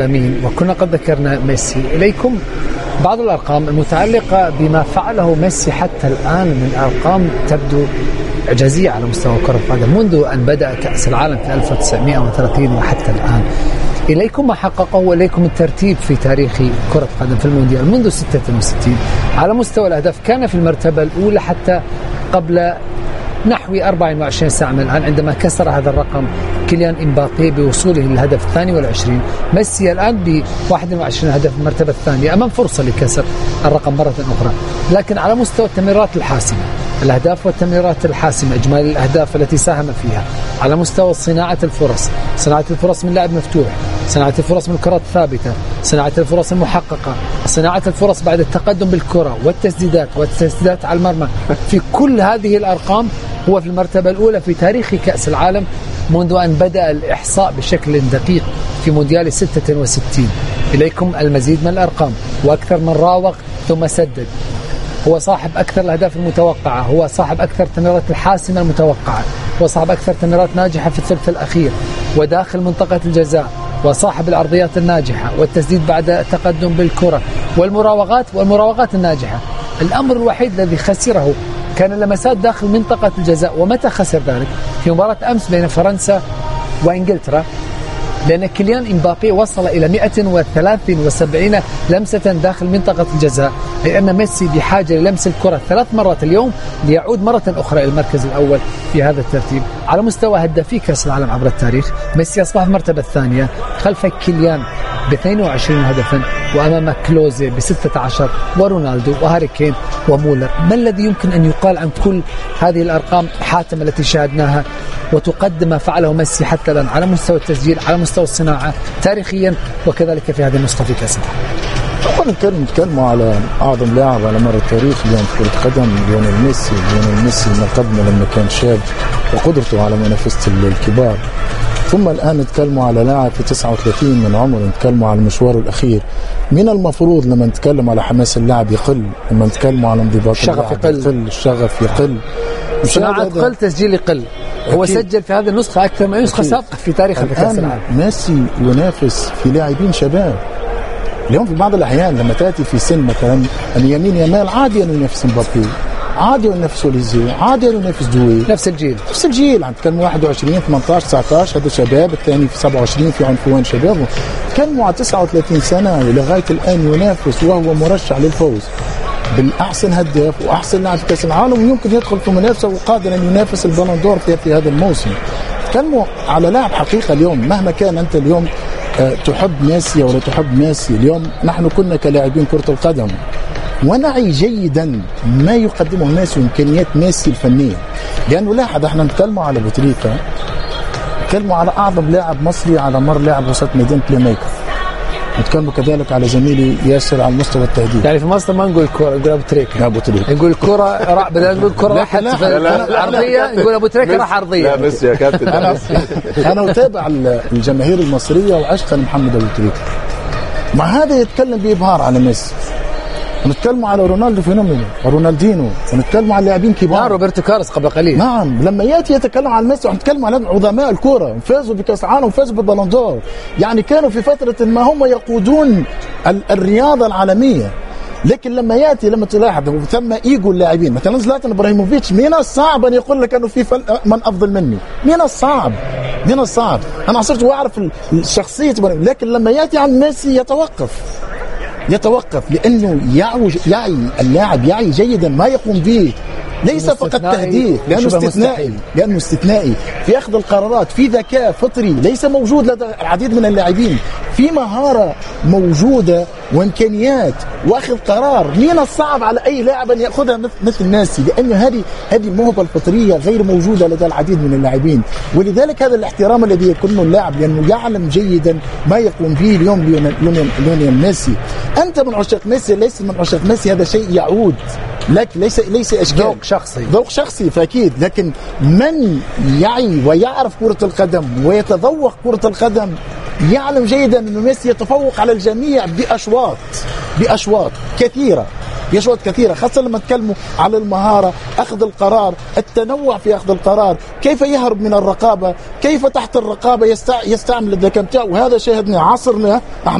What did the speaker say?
امين. وكنا قد ذكرنا ميسي. اليكم بعض الارقام المتعلقه بما فعله ميسي حتى الان من ارقام تبدو اعجازيه على مستوى كره القدم منذ ان بدا كاس العالم في 1930 وحتى الان. اليكم ما حققه واليكم الترتيب في تاريخ كره القدم في المونديال منذ 66. على مستوى الاهداف كان في المرتبه الاولى حتى قبل نحو 24 ساعة من الآن عندما كسر هذا الرقم كيليان إمبابي بوصوله للهدف الثاني والعشرين. ميسي الآن ب 21 هدف المرتبة الثانية أمام فرصة لكسر الرقم مرة أخرى. لكن على مستوى التمريرات الحاسمة، الأهداف والتمريرات الحاسمة، إجمالي الأهداف التي ساهم فيها، على مستوى صناعة الفرص، صناعة الفرص من لعب مفتوح، صناعة الفرص من الكرات الثابتة، صناعة الفرص المحققة، صناعة الفرص بعد التقدم بالكرة والتسديدات على المرمى، في كل هذه الأرقام هو في المرتبة الأولى في تاريخ كأس العالم منذ أن بدأ الإحصاء بشكل دقيق في مونديال 66. إليكم المزيد من الأرقام، وأكثر من راوغ ثم سدد، هو صاحب أكثر الأهداف المتوقعة، هو صاحب أكثر التمريرات الحاسمة المتوقعة، هو صاحب أكثر تمريرات ناجحة في الثلث الأخير وداخل منطقة الجزاء، وصاحب العرضيات الناجحة والتسديد بعد التقدم بالكرة والمراوغات الناجحة. الأمر الوحيد الذي خسره كان اللمسات داخل منطقة الجزاء. ومتى خسر ذلك؟ في مباراة أمس بين فرنسا وإنجلترا، لأن كيليان إمبابي وصل إلى 173 لمسة داخل منطقة الجزاء، أي أن ميسي بحاجة للمس الكرة 3 مرات اليوم ليعود مرة أخرى إلى المركز الأول في هذا الترتيب. على مستوى هدافي كأس العالم عبر التاريخ، ميسي أصبح في المرتبة الثانية خلف كيليان ب 22 هدفا، وأمام كلوزي ب 16، ورونالدو وهاري كين ومولر. ما الذي يمكن أن يقال عن كل هذه الأرقام حاتم التي شاهدناها وتقدم ما فعله ميسي حتى الآن على مستوى التسجيل، على مستوى الصناعة تاريخيا، وكذلك في هذه النسخة في كأس العالم؟ نتكلموا على أعظم لاعب على مر التاريخ اليوم في كرة القدم، ليونيل ميسي ما قدمه لما كان شاب وقدرته على منافسة الكبار. ثم الآن نتكلموا على لاعب في 39 من عمره، نتكلموا على المشوار الأخير. من المفروض لما نتكلم على حماس اللاعب يقل، لما نتكلموا على انضباط الشغف يقل، الشغف يقل، صناعة قل، تسجيل يقل. هو سجل في هذه النسخة أكثر من نسخة سابقة في تاريخ كأس العالم. ميسي ينافس في لاعبين شباب. اليوم في بعض الأحيان لما تأتي في سن مثلا أن يمين يمال عادي أن ينافس مبابي، عادي أن ينافس أوليزي، عادي أن ينافس دوي، نفس الجيل. عم تكلموا 21 18 19 هذا شباب، الثاني في 27 في عنفوان شباب، تكلموا على 39 سنة ولغاية الآن ينافس وهو مرشح للفوز بالأحسن هداف وأحسن لاعب في كأس العالم، ويمكن يدخل في منافسة وقادر أن ينافس البالون دور في هذا الموسم. تكلموا على لاعب حقيقة اليوم. مهما كان أنت اليوم تحب ميسي ولا تحب ميسي، اليوم نحن كنا كلاعبين كرة القدم ونعي جيدا ما يقدمه ميسي وإمكانيات ميسي الفنية. لأنه لاحظ احنا نتكلموا على بوتريكا، نتكلموا على أعظم لاعب مصري على مر لاعب وسط ميدان بلاي ميكر، نتكلموا كذلك على زميلي ياسر على مستوى التهديد. يعني في مصر ما نقول كرة، نقول أبو تريكة. نقول كرة بدل نقول كرة راحت عرضية، نقول أبو تريكة راح عرضية. لا ميسي يا كابتن. أنا أتابع الجماهير المصرية وعشقا محمد أبو تريكة، مع هذا يتكلم بإبهار على ميسي. ونتكلموا على رونالدو فينومينو ورونالدينو، ونتكلموا على لاعبين كبار. روبرتو كارلوس قبل قليل. نعم، لما ياتي يتكلم عن ميسي ونتكلم على عظماء الكرة فازوا بكأس العالم وفازوا بالبالون دور، يعني كانوا في فترة ما هم يقودون الرياضة العالمية. لكن لما تلاحظ ثم ايجو اللاعبين، مثلا زلاتان ابراهيموفيتش، من الصعب ان يقول لك انه في من افضل مني، من الصعب. انا صرت واعرف الشخصية، لكن لما ياتي عن ميسي يتوقف لأنه اللاعب يعي جيدا ما يقوم به، ليس فقط تهديف، لأنه استثنائي في أخذ القرارات، في ذكاء فطري ليس موجود لدى العديد من اللاعبين، في مهارة موجودة وإمكانيات وأخذ قرار من الصعب على أي لاعب أن يأخذها مثل ميسي، لأن هذه الموهبة الفطرية غير موجودة لدى العديد من اللاعبين. ولذلك هذا الاحترام الذي يكون اللاعب، لأنه يعلم جيدا ما يقوم به اليوم ليونيل ميسي. أنت من عشاق ميسي، ليس من عشاق ميسي، هذا شيء يعود لك، ليس إشكال، ذوق شخصي فأكيد. لكن من يعي ويعرف كرة القدم ويتذوق كرة القدم يعلم جيدا أن ميسي يتفوق على الجميع بأشواط كثيرة. في أشواط كثيرة، خاصة لما تكلموا على المهارة، أخذ القرار، التنوع في أخذ القرار، كيف يهرب من الرقابة، كيف تحت الرقابة يستعمل الذكاء بتاعه. وهذا شاهدنا عصرنا